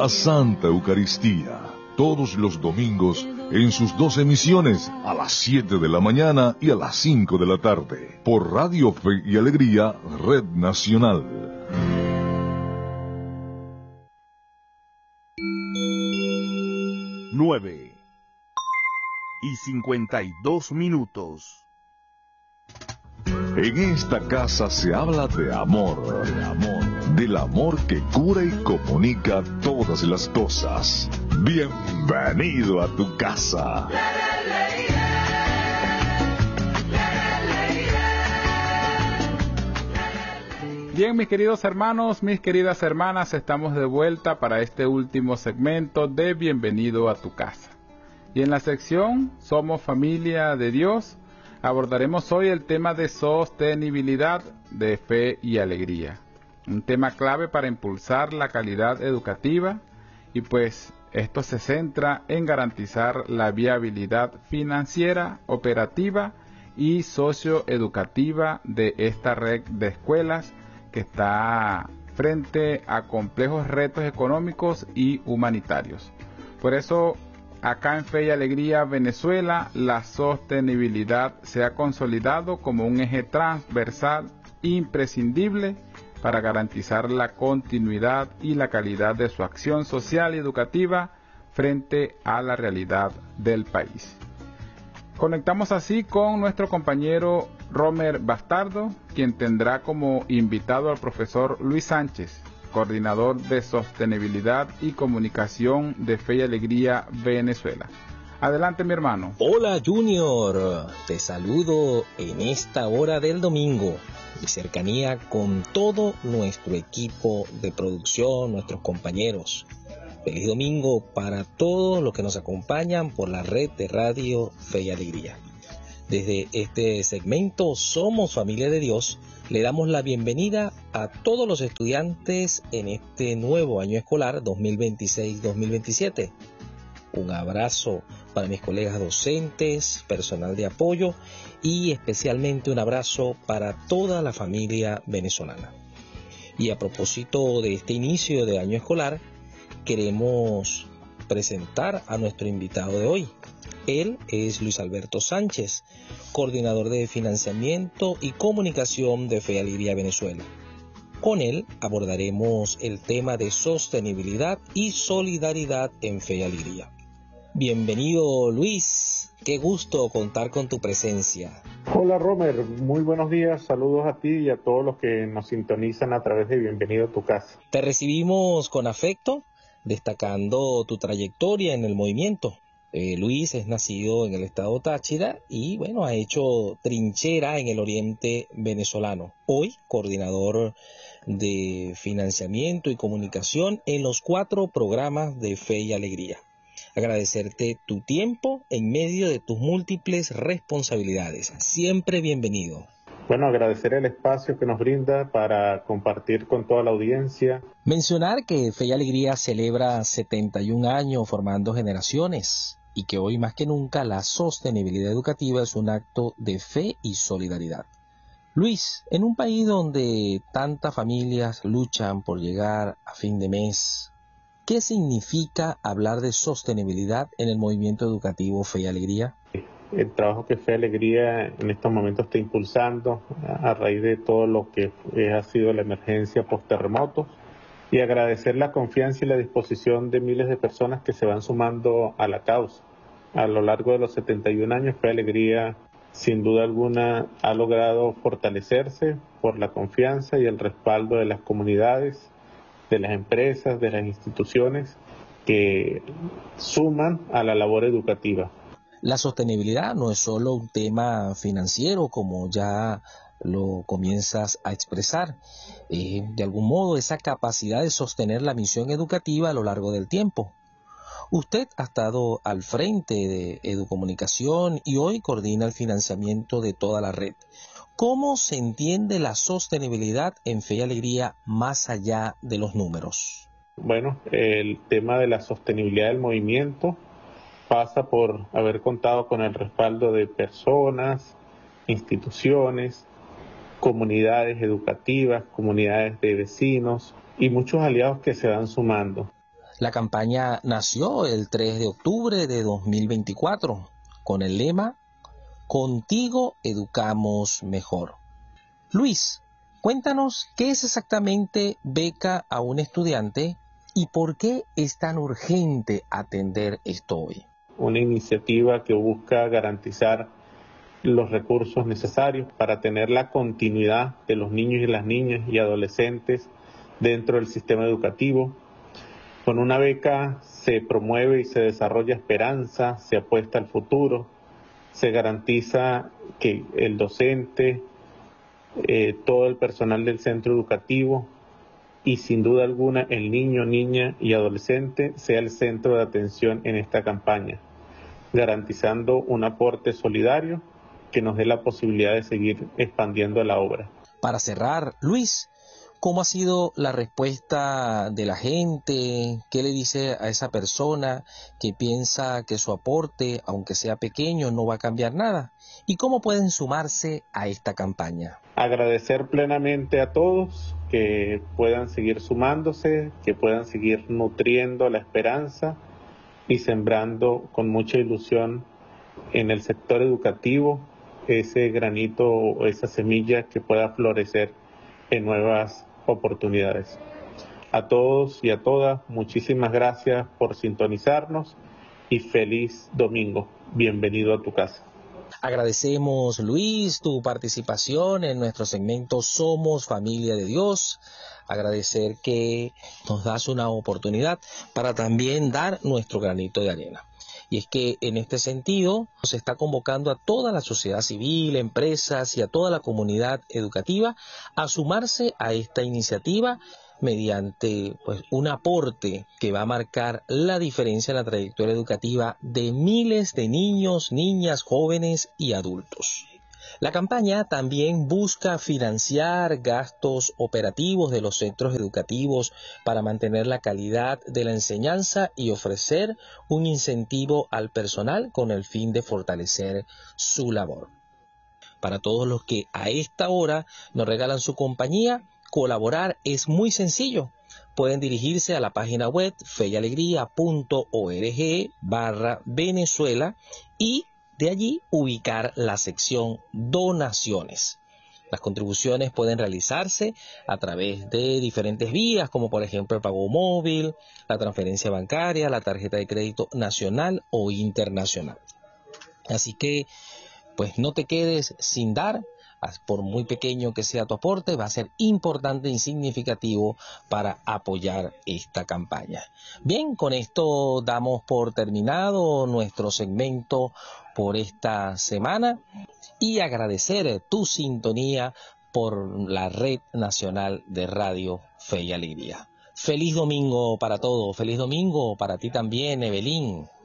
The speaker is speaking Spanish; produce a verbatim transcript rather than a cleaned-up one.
la Santa Eucaristía, todos los domingos en sus dos emisiones, a las siete de la mañana y a las cinco de la tarde, por Radio Fe y Alegría, Red Nacional. Nueve y cincuenta y dos minutos. En esta casa se habla de amor, de amor, del amor que cura y comunica todas las cosas. Bienvenido a tu casa. Bien, mis queridos hermanos, mis queridas hermanas, estamos de vuelta para este último segmento de Bienvenido a tu casa. Y en la sección Somos Familia de Dios, abordaremos hoy el tema de sostenibilidad de fe y alegría, un tema clave para impulsar la calidad educativa, y pues esto se centra en garantizar la viabilidad financiera, operativa y socioeducativa de esta red de escuelas que está frente a complejos retos económicos y humanitarios. Por eso, acá en Fe y Alegría Venezuela, la sostenibilidad se ha consolidado como un eje transversal imprescindible para garantizar la continuidad y la calidad de su acción social y educativa frente a la realidad del país. Conectamos así con nuestro compañero Romer Bastardo, quien tendrá como invitado al profesor Luis Sánchez, coordinador de Sostenibilidad y Comunicación de Fe y Alegría Venezuela. Adelante, mi hermano. Hola, Junior. Te saludo en esta hora del domingo, de cercanía con todo nuestro equipo de producción, nuestros compañeros. Feliz domingo para todos los que nos acompañan por la red de Radio Fe y Alegría. Desde este segmento Somos Familia de Dios, le damos la bienvenida a todos los estudiantes en este nuevo año escolar dos mil veintiséis dos mil veintisiete. Un abrazo para mis colegas docentes, personal de apoyo y especialmente un abrazo para toda la familia venezolana. Y a propósito de este inicio de año escolar, queremos presentar a nuestro invitado de hoy. Él es Luis Alberto Sánchez, coordinador de financiamiento y comunicación de Fe y Alegría Venezuela. Con él abordaremos el tema de sostenibilidad y solidaridad en Fe y Alegría. Bienvenido, Luis. Qué gusto contar con tu presencia. Hola, Romer. Muy buenos días. Saludos a ti y a todos los que nos sintonizan a través de Bienvenido a tu casa. Te recibimos con afecto, destacando tu trayectoria en el movimiento. Eh, Luis es nacido en el estado Táchira y bueno, ha hecho trinchera en el oriente venezolano. Hoy, coordinador de financiamiento y comunicación en los cuatro programas de Fe y Alegría. Agradecerte tu tiempo en medio de tus múltiples responsabilidades. Siempre bienvenido. Bueno, agradecer el espacio que nos brinda para compartir con toda la audiencia. Mencionar que Fe y Alegría celebra setenta y un años formando generaciones y que hoy más que nunca la sostenibilidad educativa es un acto de fe y solidaridad. Luis, en un país donde tantas familias luchan por llegar a fin de mes, ¿qué significa hablar de sostenibilidad en el movimiento educativo Fe y Alegría? El trabajo que Fe y Alegría en estos momentos está impulsando a raíz de todo lo que ha sido la emergencia post-terremotos, y agradecer la confianza y la disposición de miles de personas que se van sumando a la causa. A lo largo de los setenta y un años, Fe y Alegría, sin duda alguna, ha logrado fortalecerse por la confianza y el respaldo de las comunidades, de las empresas, de las instituciones que suman a la labor educativa. La sostenibilidad no es solo un tema financiero, como ya lo comienzas a expresar. Eh, de algún modo, esa capacidad de sostener la misión educativa a lo largo del tiempo. Usted ha estado al frente de Educomunicación y hoy coordina el financiamiento de toda la red. ¿Cómo se entiende la sostenibilidad en Fe y Alegría más allá de los números? Bueno, el tema de la sostenibilidad del movimiento pasa por haber contado con el respaldo de personas, instituciones, comunidades educativas, comunidades de vecinos y muchos aliados que se van sumando. La campaña nació el tres de octubre de dos mil veinticuatro con el lema Contigo educamos mejor. Luis, cuéntanos qué es exactamente Beca a un Estudiante y por qué es tan urgente atender esto hoy. Una iniciativa que busca garantizar los recursos necesarios para tener la continuidad de los niños y las niñas y adolescentes dentro del sistema educativo. Con una beca se promueve y se desarrolla esperanza, se apuesta al futuro, se garantiza que el docente, eh, todo el personal del centro educativo y sin duda alguna el niño, niña y adolescente sea el centro de atención en esta campaña, garantizando un aporte solidario que nos dé la posibilidad de seguir expandiendo la obra. Para cerrar, Luis, ¿cómo ha sido la respuesta de la gente? ¿Qué le dice a esa persona que piensa que su aporte, aunque sea pequeño, no va a cambiar nada? ¿Y cómo pueden sumarse a esta campaña? Agradecer plenamente a todos que puedan seguir sumándose, que puedan seguir nutriendo la esperanza y sembrando con mucha ilusión en el sector educativo ese granito o esa semilla que pueda florecer en nuevas oportunidades. A todos y a todas, muchísimas gracias por sintonizarnos y feliz domingo. Bienvenido a tu casa. Agradecemos, Luis, tu participación en nuestro segmento Somos Familia de Dios. Agradecer que nos das una oportunidad para también dar nuestro granito de arena. Y es que en este sentido se está convocando a toda la sociedad civil, empresas y a toda la comunidad educativa a sumarse a esta iniciativa mediante pues, un aporte que va a marcar la diferencia en la trayectoria educativa de miles de niños, niñas, jóvenes y adultos. La campaña también busca financiar gastos operativos de los centros educativos para mantener la calidad de la enseñanza y ofrecer un incentivo al personal con el fin de fortalecer su labor. Para todos los que a esta hora nos regalan su compañía, colaborar es muy sencillo. Pueden dirigirse a la página web feyalegría punto org barra Venezuela y de allí ubicar la sección Donaciones. Las contribuciones pueden realizarse a través de diferentes vías, como por ejemplo el pago móvil, la transferencia bancaria, la tarjeta de crédito nacional o internacional. Así que, pues no te quedes sin dar. Por muy pequeño que sea tu aporte, va a ser importante y significativo para apoyar esta campaña. Bien, con esto damos por terminado nuestro segmento por esta semana y agradecer tu sintonía por la Red Nacional de Radio Fe y Alegría. Feliz domingo para todos, feliz domingo para ti también, Evelyn.